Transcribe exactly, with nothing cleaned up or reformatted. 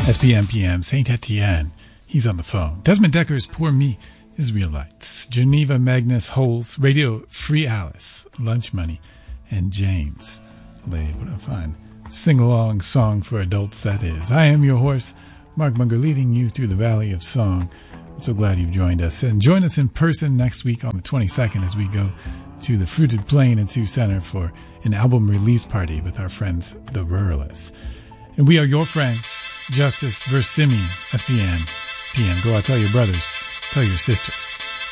S P M P M, Saint Etienne. He's on the phone. Desmond Decker's Pour Me, Israelites. Geneva Magnus Holes, Radio Free Alice, Lunch Money, and James. Lade, what a fine sing-along song for adults that is. I am your horse, Mark Munger, leading you through the Valley of Song. I'm so glad you've joined us. And join us in person next week on the twenty-second as we go to the Fruited Plain and Sioux Center for an album release party with our friends, the Ruralists. And we are your friends, Justice versus Simeon, S P M, P M. Go out, tell your brothers, tell your sisters.